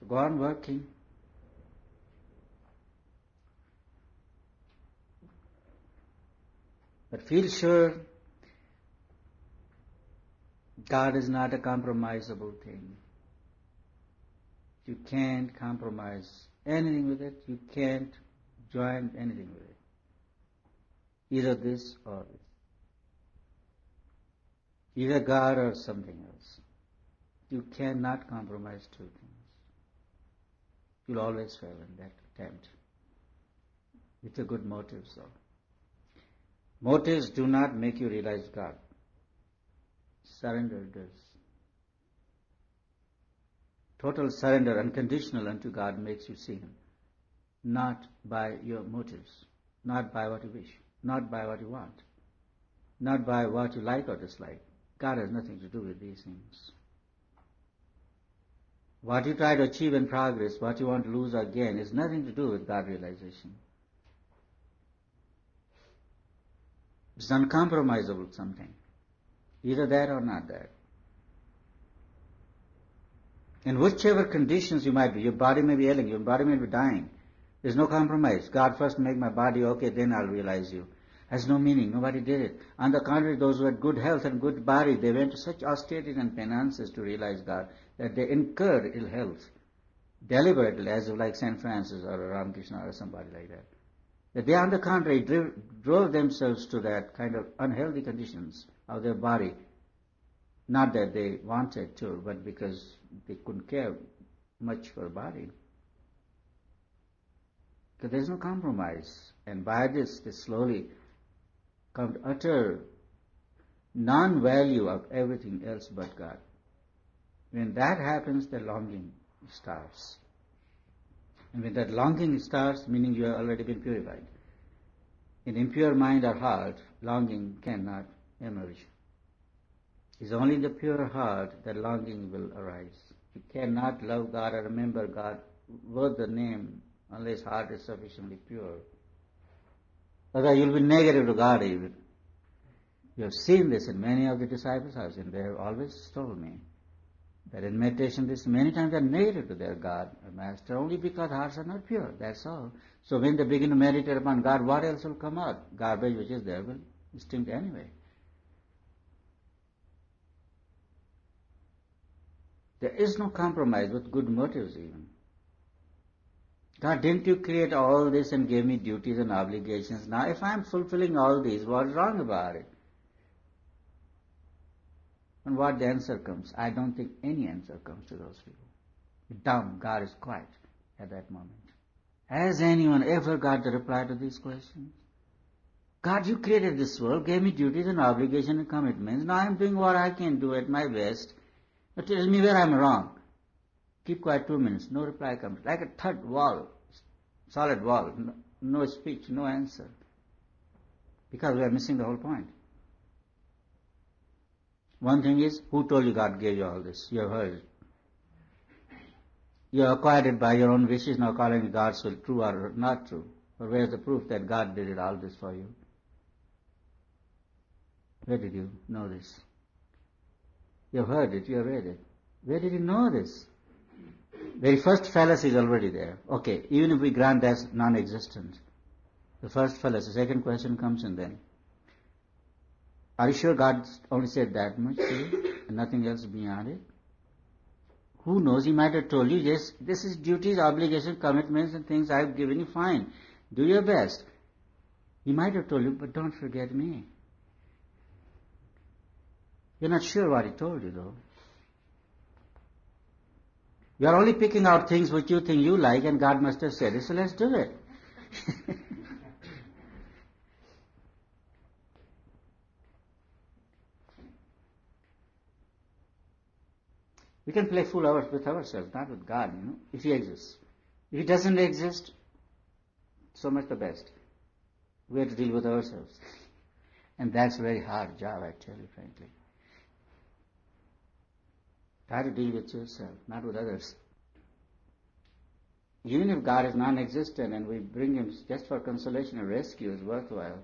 Go on working. But feel sure God is not a compromisable thing. You can't compromise anything with it. You can't join anything with it. Either this or this. Either God or something else. You cannot compromise two things. You'll always fail in that attempt. With a good motive, so. Motives do not make you realize God. Surrender does. Total surrender, unconditional unto God, makes you see Him. Not by your motives, not by what you wish, not by what you want, not by what you like or dislike. God has nothing to do with these things. What you try to achieve in progress, what you want to lose or gain, is nothing to do with God realization. It's uncompromisable something. Either that or not that. In whichever conditions you might be, your body may be ailing, your body may be dying. There's no compromise. God first make my body okay, then I'll realize you. Has no meaning. Nobody did it. On the contrary, those who had good health and good body, they went to such austerities and penances to realize God that they incurred ill health deliberately, as if like St. Francis or Ramakrishna or somebody like that. That they, on the contrary, drove themselves to that kind of unhealthy conditions of their body. Not that they wanted to, but because they couldn't care much for the body. Because there's no compromise. And by this, they slowly come to utter non-value of everything else but God. When that happens, the longing starts. And when that longing starts, meaning you have already been purified. In impure mind or heart, longing cannot emerge. It's only in the pure heart that longing will arise. You cannot love God or remember God worth the name unless heart is sufficiently pure. Otherwise you'll be negative to God even. You have seen this in many of the disciples' houses, and they have always told me that in meditation this many times they are negative to their God or Master only because hearts are not pure, that's all. So when they begin to meditate upon God, what else will come out? Garbage which is there will stink anyway. There is no compromise with good motives even. God, didn't you create all this and give me duties and obligations? Now if I am fulfilling all these, what's wrong about it? And what the answer comes? I don't think any answer comes to those people. Dumb, God is quiet at that moment. Has anyone ever got the reply to these questions? God, you created this world, gave me duties and obligations and commitments. Now I am doing what I can do at my best. But tell me where I am wrong. Keep quiet 2 minutes. No reply comes. Like a third wall, solid wall. No speech, no answer. Because we are missing the whole point. One thing is, who told you God gave you all this? You have heard it. You have acquired it by your own wishes, now calling it God's will, true or not true. But where is the proof that God did it all this for you? Where did you know this? You have heard it, you have read it. Where did you know this? Very first fallacy is already there. Okay, even if we grant that's non-existent, the first fallacy, second question comes in then. Are you sure God only said that much to you and nothing else beyond it? Who knows? He might have told you, yes, this is duties, obligations, commitments and things I have given you, fine. Do your best. He might have told you, but don't forget me. You're not sure what he told you though. You are only picking out things which you think you like and God must have said it, so let's do it. We can play fool with ourselves, not with God, if He exists. If He doesn't exist, so much the best. We have to deal with ourselves. And that's a very hard job, I tell you frankly. Try to deal with yourself, not with others. Even if God is non-existent and we bring Him just for consolation and rescue is worthwhile.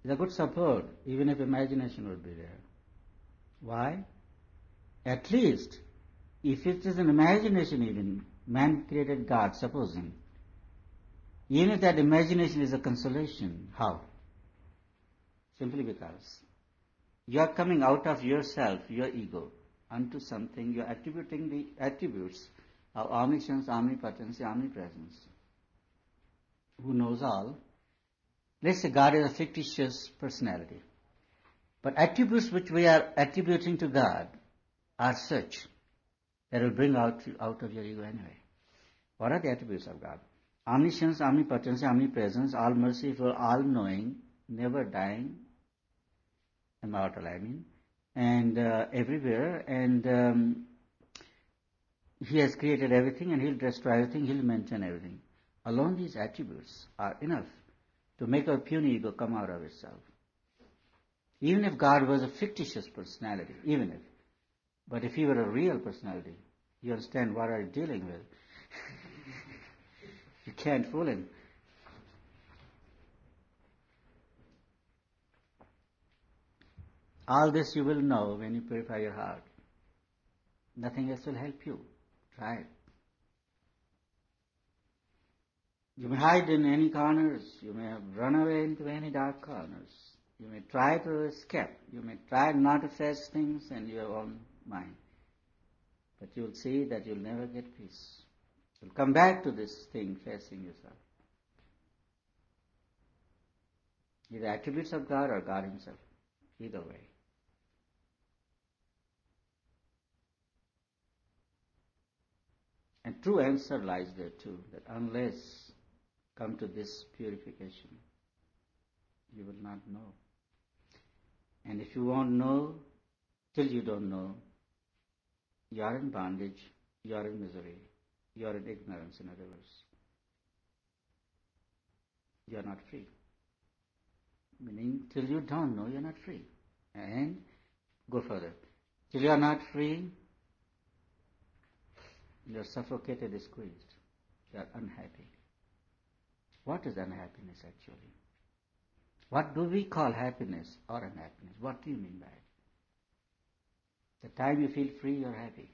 is a good support, even if imagination would be there. Why? At least, if it is an imagination even, man created God, supposing, even if that imagination is a consolation, how? Simply because you are coming out of yourself, your ego, unto something, you are attributing the attributes of omniscience, omnipotence, omnipresence. Who knows all? Let's say God is a fictitious personality. But attributes which we are attributing to God are such that will bring out of your ego anyway. What are the attributes of God? Omniscience, omnipotence, omnipresence, all merciful, all knowing, never dying, immortal I mean, and everywhere, and He has created everything and He'll destroy everything, He'll maintain everything. Alone these attributes are enough to make our puny ego come out of itself. Even if God was a fictitious personality, even if, but if He were a real personality, you understand what are you dealing with. You can't fool Him. All this you will know when you purify your heart. Nothing else will help you. Try it. You may hide in any corners. You may run away into any dark corners. You may try to escape. You may try not to face things in your own mind. But you'll see that you'll never get peace. You'll come back to this thing facing yourself. Either attributes of God or God Himself. Either way. And true answer lies there too, that unless come to this purification, you will not know. And if you won't know, till you don't know, you are in bondage, you are in misery, you are in ignorance, in other words. You are not free. Meaning, till you don't know, you are not free. And go further. Till you are not free, you are suffocated, squeezed. You are unhappy. What is unhappiness actually? What do we call happiness or unhappiness? What do you mean by it? The time you feel free, you are happy.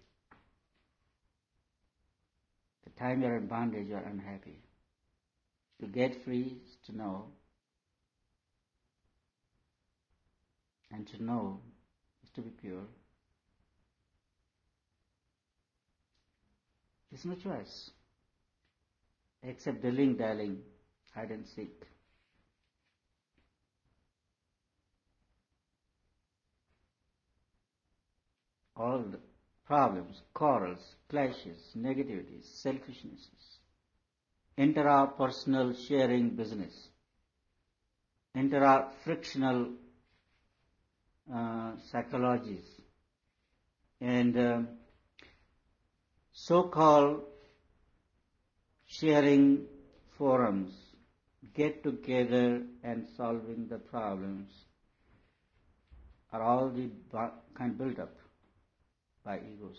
The time you are in bondage, you are unhappy. To get free is to know, and to know is to be pure. There's no choice except dilly-dallying, hide and seek. All the problems, quarrels, clashes, negativities, selfishnesses, intrapersonal sharing business, intra-frictional psychologies, and so-called sharing forums, get together and solving the problems, are all the kind built up by egos.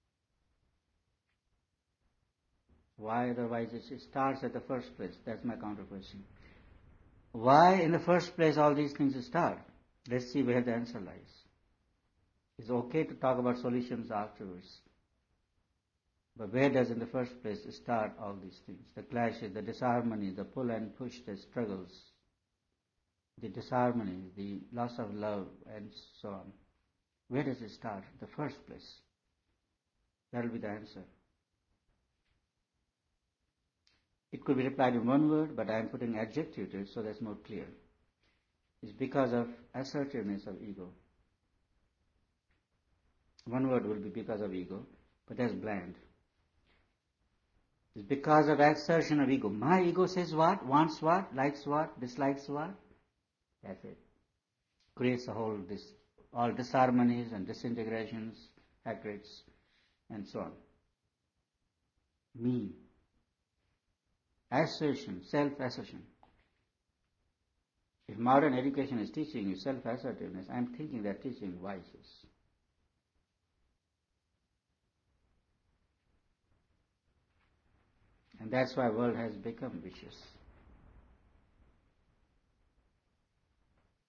Why otherwise it starts at the first place? That's my counter question. Why in the first place all these things start? Let's see where the answer lies. It's okay to talk about solutions afterwards. But where does in the first place start all these things? The clashes, the disharmony, the pull and push, the struggles, the disharmony, the loss of love, and so on. Where does it start? The first place. That will be the answer. It could be replied in one word, but I am putting adjective to it so that's more clear. It's because of assertiveness of ego. One word will be because of ego, but that's bland. It's because of assertion of ego. My ego says what, wants what, likes what, dislikes what. That's it. Creates all disharmonies and disintegrations, hatreds, and so on. Me. Assertion, self-assertion. If modern education is teaching you self-assertiveness, I am thinking they're teaching vices. And that's why the world has become vicious.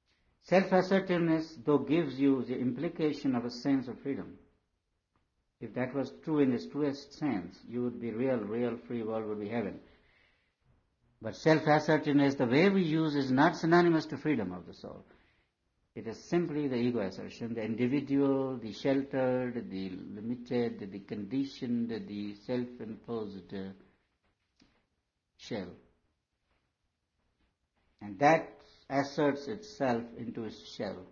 Self-assertiveness, though, gives you the implication of a sense of freedom. If that was true in its truest sense, you would be real free world would be heaven. But self-assertiveness, the way we use, is not synonymous to freedom of the soul. It is simply the ego assertion, the individual, the sheltered, the limited, the conditioned, the self-imposed shell. And that asserts itself into its shell.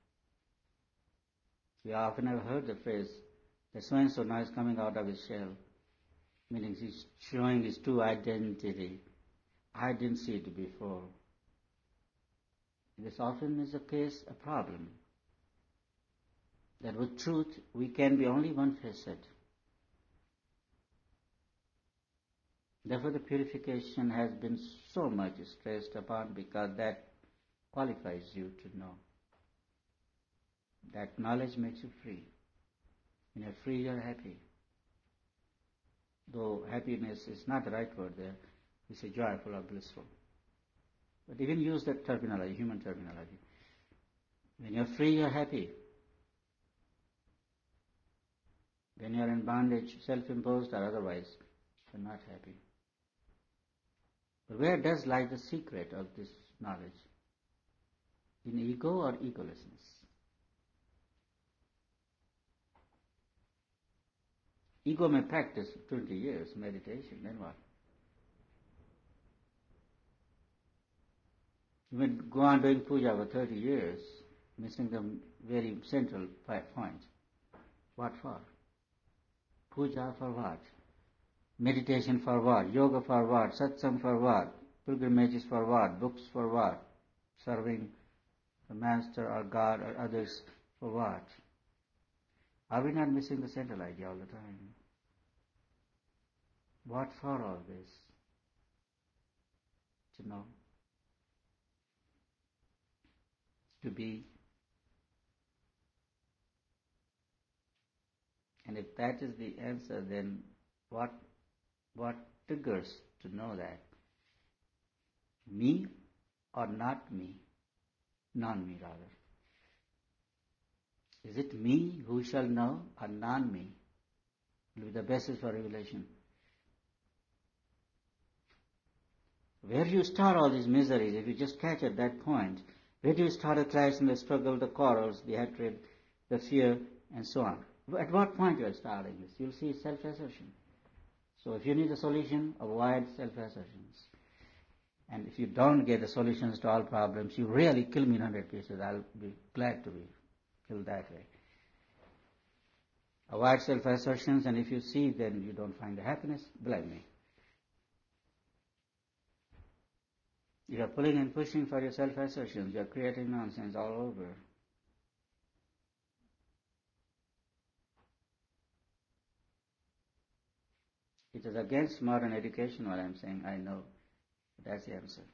We often have heard the phrase that so-and-so now is coming out of his shell, meaning he's showing his true identity. I didn't see it before. This often is the case, a problem. That with truth, we can be only one facet. Therefore, the purification has been so much stressed upon because that qualifies you to know. That knowledge makes you free. When you're free, you're happy. Though happiness is not the right word there, we say joyful or blissful. But even use that terminology, human terminology. When you're free, you're happy. When you're in bondage, self-imposed or otherwise, you're not happy. But where does lie the secret of this knowledge? In ego or egolessness? Ego may practice 20 years meditation, then what? You may go on doing puja for 30 years, missing the very central point. What for? Puja for what? Meditation for what? Yoga for what? Satsang for what? Pilgrimages for what? Books for what? Serving the master or God or others for what? Are we not missing the central idea all the time? What for all this? To know. To be. And if that is the answer, then what triggers to know that? Me or not me? Non-me rather. Is it me who shall know or non-me? It will be the basis for revelation. Where do you start all these miseries? If you just catch at that point, where do you start the clash and the struggle, the quarrels, the hatred, the fear, and so on? At what point you are starting this? You'll see self-assertion. So if you need a solution, avoid self-assertions. And if you don't get the solutions to all problems, you really kill me in 100 pieces. I'll be glad to be killed that way. Avoid self-assertions, and if you see then you don't find the happiness, blame me. You are pulling and pushing for your self-assertions. You are creating nonsense all over. It is against modern education what I am saying, I know. That's the answer.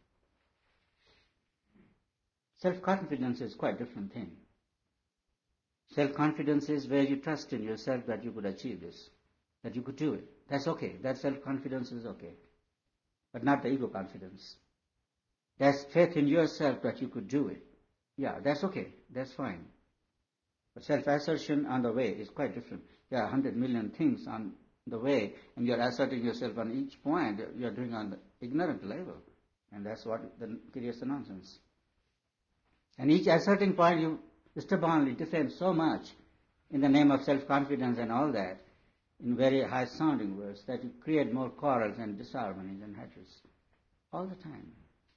Self-confidence is quite a different thing. Self-confidence is where you trust in yourself that you could achieve this, that you could do it. That's okay. That self-confidence is okay. But not the ego confidence. That's faith in yourself that you could do it. Yeah, that's okay. That's fine. But self-assertion on the way is quite different. There are 100 million things on the way, and you're asserting yourself on each point. You're doing on the ignorant level. And that's what creates the nonsense. And each asserting point you stubbornly defend so much in the name of self-confidence and all that, in very high-sounding words, that you create more quarrels and disharmonies and hatreds all the time.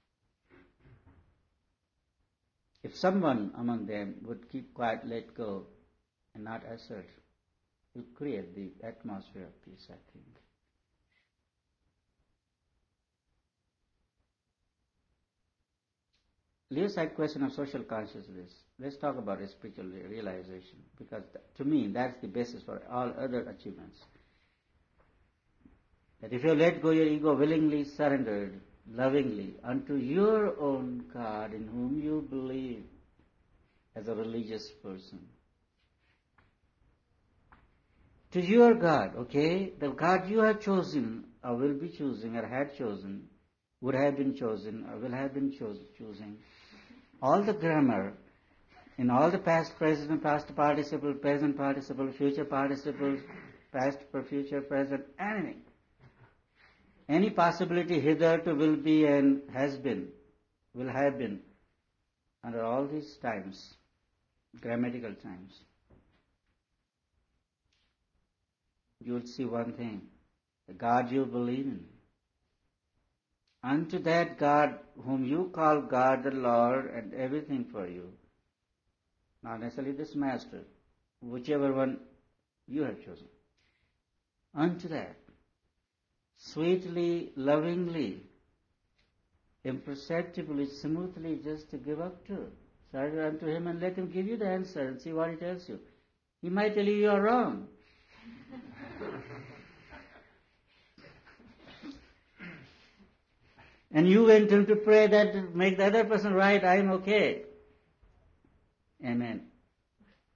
If someone among them would keep quiet, let go, and not assert, you create the atmosphere of peace, I think. Leave aside question of social consciousness. Let's talk about spiritual realization, because to me that's the basis for all other achievements. That if you let go your ego willingly surrendered, lovingly, unto your own God in whom you believe as a religious person, to your God, okay, the God you have chosen, or will be choosing, or had chosen, would have been chosen, or will have been choosing, all the grammar in all the past, present, past participle, present participle, future participles, past, future, present, anything. Any possibility hitherto will be and has been, will have been, under all these times, grammatical times. You will see one thing, the God you believe in. Unto that God whom you call God the Lord and everything for you, not necessarily this master, whichever one you have chosen. Unto that, sweetly, lovingly, imperceptibly, smoothly, just to give up to. Surrender unto Him and let Him give you the answer and see what He tells you. He might tell you are wrong. And you went in to pray that make the other person right, I am okay. Amen.